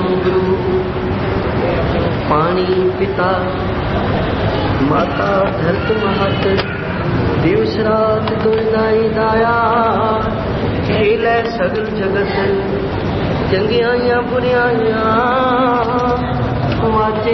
गुरु पानी पिता माता धरत महत दिवस रात दुर्दाई दाया खेल है सगल जगत चंगियाइयां बुरियाइयां वाजे